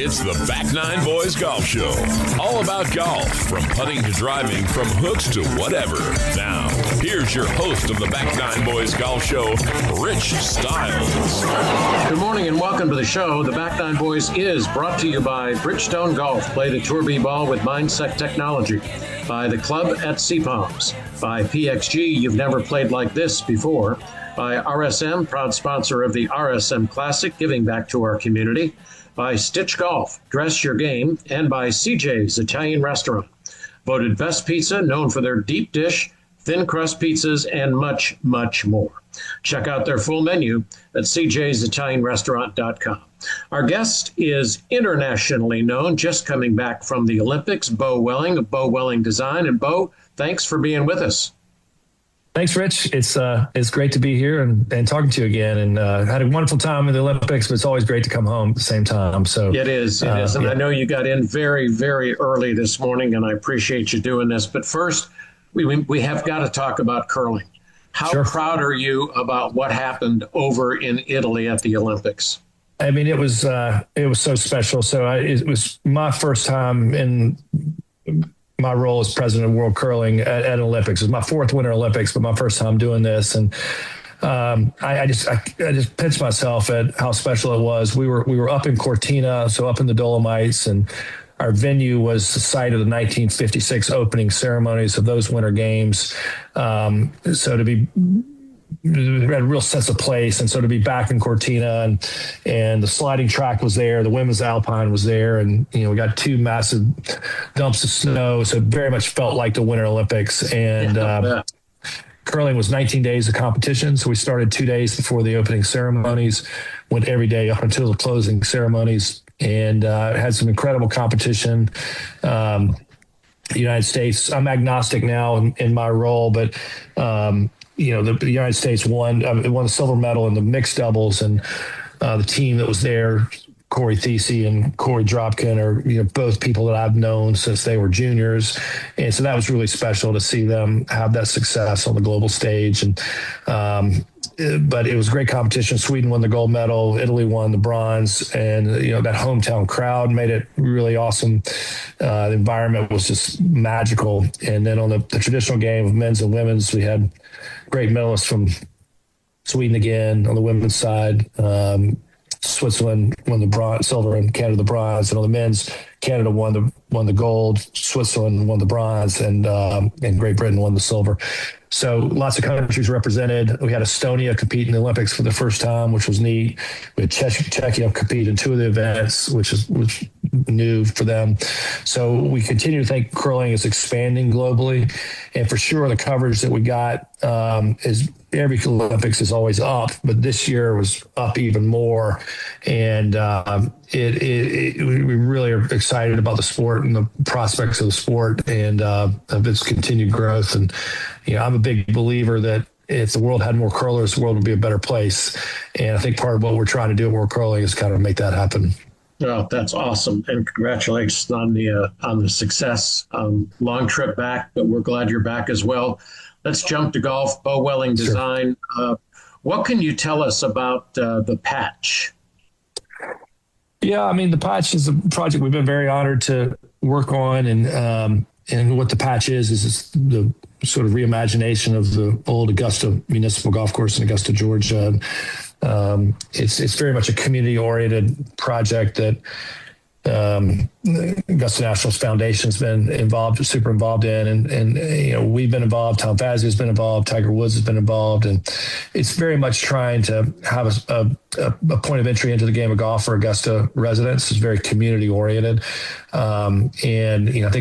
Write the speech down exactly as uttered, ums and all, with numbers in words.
It's the Back Nine Boys Golf Show. All about golf, from putting to driving, from hooks to whatever. Now, here's your host of the Back Nine Boys Golf Show, Rich Stiles. Good morning and welcome to the show. The Back Nine Boys is brought to you by Bridgestone Golf. Play the Tour B ball with Mindset Technology. By the Club at Sea Palms. By P X G, you've never played like this before. By R S M, proud sponsor of the R S M Classic, giving back to our community. By Stitch Golf, dress your game. And by C J's Italian Restaurant. Voted best pizza, known for their deep dish, thin crust pizzas, and much, much more. Check out their full menu at c j's italian restaurant dot com. Our guest is internationally known, just coming back from the Olympics, Bo Welling of Bo Welling Design. And Bo, thanks for being with us. Thanks, Rich. It's uh, it's great to be here and, and talking to you again. And uh, had a wonderful time in the Olympics, but it's always great to come home at the same time. So it is, it uh, is. And yeah. I know you got in very, very early this morning, and I appreciate you doing this. But first, we we have got to talk about curling. How sure. proud are you about what happened over in Italy at the Olympics? I mean, it was uh, it was so special. So I, it was my first time in my role as president of World Curling at, at Olympics. It was my fourth Winter Olympics, but my first time doing this. And um, I, I just I, I just pinched myself at how special it was. We were we were up in Cortina, so up in the Dolomites, and our venue was the site of the nineteen fifty-six opening ceremonies of those Winter Games. Um, so to be we had a real sense of place, and so to be back in Cortina, and and the sliding track was there, the women's alpine was there, and you know we got two massive dumps of snow, so it very much felt like the Winter Olympics. And yeah, uh, curling was nineteen days of competition, so we started two days before the opening ceremonies, went every day up until the closing ceremonies, and uh, had some incredible competition. Um, the United States, I'm agnostic now in, in my role, but um, you know, the, the United States won uh, won the silver medal in the mixed doubles, and uh, the team that was there, Corey Thesey and Corey Dropkin, are you know both people that I've known since they were juniors, and so that was really special to see them have that success on the global stage. And um, but it was great competition. Sweden won the gold medal, Italy won the bronze, and you know that hometown crowd made it really awesome. Uh, the environment was just magical. And then on the, the traditional game of men's and women's, we had great medalists from Sweden again on the women's side. Um, Switzerland won the bronze, silver, and Canada the bronze. And on the men's, Canada won the won the gold, Switzerland won the bronze, and um, and Great Britain won the silver. So lots of countries represented. We had Estonia compete in the Olympics for the first time, which was neat. We had Czech- Czechia compete in two of the events, which is which new for them. So we continue to think curling is expanding globally, and for sure the coverage that we got um, is every Olympics is always up, but this year was up even more. And um, it, it, it we really are excited about the sport and the prospects of the sport and uh, of its continued growth. And you know, I'm a big believer that if the world had more curlers, the world would be a better place. And I think part of what we're trying to do at World Curling is kind of make that happen. Oh, that's awesome. And congratulations on the uh, on the success. Um, long trip back, but we're glad you're back as well. Let's jump to golf. Bo Welling Design. Sure. Uh, what can you tell us about uh, the patch? Yeah, I mean, the patch is a project we've been very honored to work on. And um, and what the patch is, is the sort of reimagination of the old Augusta Municipal Golf Course in Augusta, Georgia. Um, it's it's very much a community-oriented project that um, Augusta Nationals Foundation has been involved, super involved in, and and you know we've been involved. Tom Fazio has been involved. Tiger Woods has been involved, and it's very much trying to have a, a, a point of entry into the game of golf for Augusta residents. It's very community-oriented, um, and you know I think.